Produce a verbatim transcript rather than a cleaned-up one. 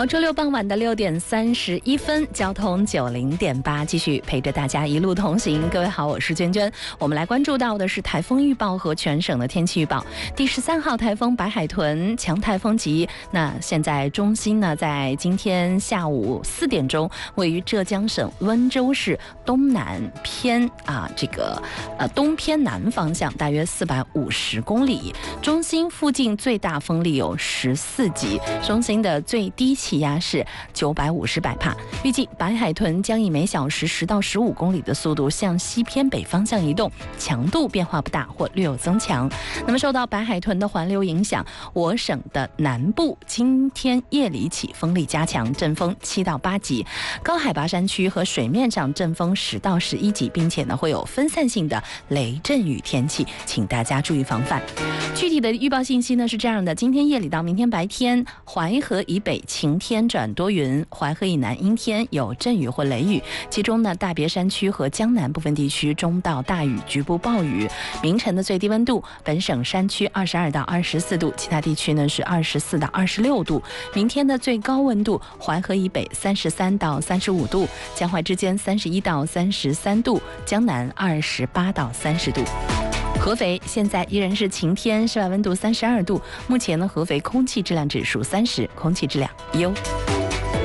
好，周六傍晚的六点三十一分，交通九零点八，继续陪着大家一路同行。各位好，我是娟娟。我们来关注到的是台风预报和全省的天气预报。第十三号台风白海豚强台风级，那现在中心呢，在今天下午四点钟，位于浙江省温州市东南偏啊这个呃东偏南方向，大约四百五十公里。中心附近最大风力有十四级，中心的最低气压是九百五十百帕。预计白海豚将以每小时十到十五公里的速度向西偏北方向移动，强度变化不大或略有增强。那么受到白海豚的环流影响，我省的南部今天夜里起风力加强，阵风七到八级，高海拔山区和水面上阵风十到十一级，并且呢会有分散性的雷阵雨天气，请大家注意防范。具体的预报信息呢是这样的：今天夜里到明天白天，淮河以北晴天转多云，淮河以南阴天，有阵雨或雷雨，其中呢大别山区和江南部分地区中到大雨，局部暴雨。明晨的最低温度，本省山区二十二到二十四度，其他地区呢是二十四到二十六度。明天的最高温度，淮河以北三十三到三十五度，江淮之间三十一到三十三度，江南二十八到三十度。合肥现在依然是晴天，室外温度三十二度。目前呢，合肥空气质量指数三十，空气质量优。